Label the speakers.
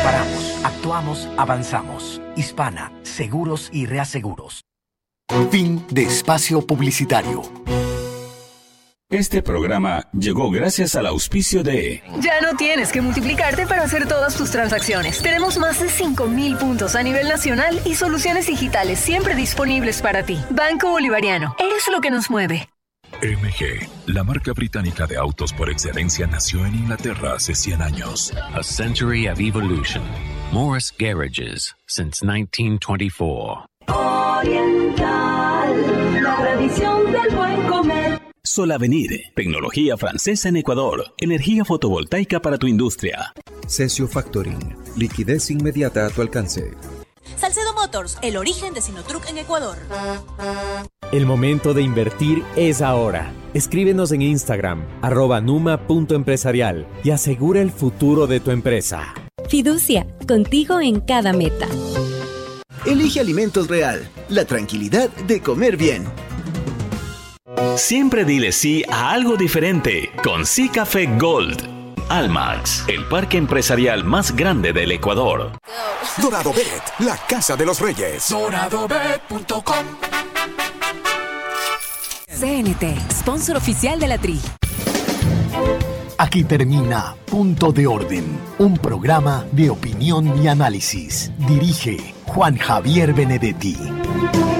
Speaker 1: Reparamos, actuamos, avanzamos. Hispana, seguros y reaseguros.
Speaker 2: Fin de espacio publicitario.
Speaker 3: Este programa llegó gracias al auspicio de...
Speaker 4: Ya no tienes que multiplicarte para hacer todas tus transacciones. Tenemos más de 5,000 puntos a nivel nacional y soluciones digitales siempre disponibles para ti. Banco Bolivariano, eres lo que nos mueve.
Speaker 5: MG, la marca británica de autos por excelencia, nació en Inglaterra hace 100 años.
Speaker 6: A century of evolution. Morris Garages, since 1924.
Speaker 7: Oriental, la tradición del buen comer.
Speaker 8: Solavenir, tecnología francesa en Ecuador, energía fotovoltaica para tu industria.
Speaker 9: Cesio Factoring, liquidez inmediata a tu alcance.
Speaker 10: Salcedo Motors, el origen de Sinotruck en Ecuador.
Speaker 11: El momento de invertir es ahora. Escríbenos en Instagram, @numa.empresarial y asegura el futuro de tu empresa.
Speaker 12: Fiducia, contigo en cada meta.
Speaker 13: Elige Alimentos Real, la tranquilidad de comer bien.
Speaker 8: Siempre dile sí a algo diferente con Sí Café Gold. Almax, el parque empresarial más grande del Ecuador.
Speaker 2: Dorado Bet, la casa de los reyes.
Speaker 14: DoradoBet.com.
Speaker 15: CNT, sponsor oficial de la Tri.
Speaker 2: Aquí termina Punto de Orden, un programa de opinión y análisis. Dirige Juan Javier Benedetti.